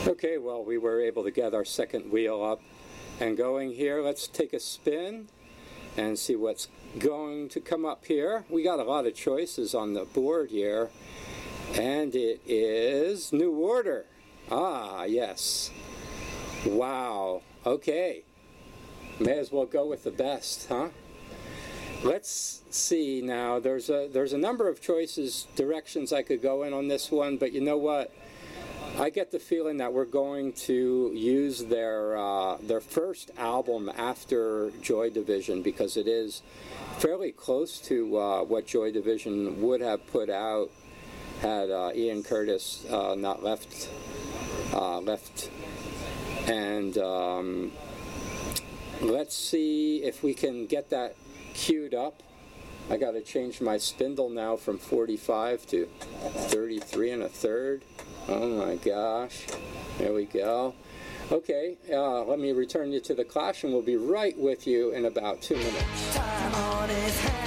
Okay, well, we were able to get our second wheel up and going here. Let's take a spin and see what's going to come up here. We got a lot of choices on the board here, and it is New Order. Ah, yes. Wow. Okay. May as well go with the best, huh? Let's see now. There's a number of choices, directions I could go in on this one, but you know what? I get the feeling that we're going to use their first album after Joy Division, because it is fairly close to what Joy Division would have put out had Ian Curtis not left. And let's see if we can get that queued up. I got to change my spindle now from 45 to 33 1/3. Oh my gosh. There we go. Okay, let me return you to the Clash, and we'll be right with you in about 2 minutes. Time on his hands.